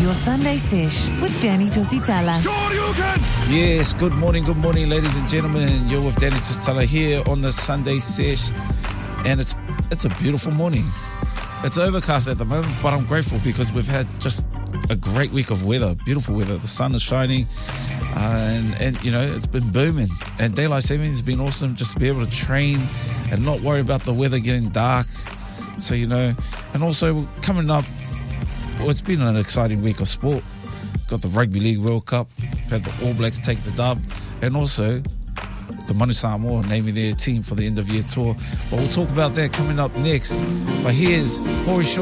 your Sunday Sesh with Danny Tusitala. Yes, good morning, ladies and gentlemen. You're with Danny Tusitala here on the Sunday Sesh, and it's a beautiful morning. It's overcast at the moment, but I'm grateful because we've had just a great week of weather, beautiful weather. The sun is shining, and you know, it's been booming. And daylight saving has been awesome, just to be able to train and not worry about the weather getting dark. So, you know, and also coming up, well, it's been an exciting week of sport. Got the Rugby League World Cup, we've had the All Blacks take the dub, and also the Manu Samoa naming their team for the end of year tour. But we'll talk about that coming up next. But here's Hori Shaw.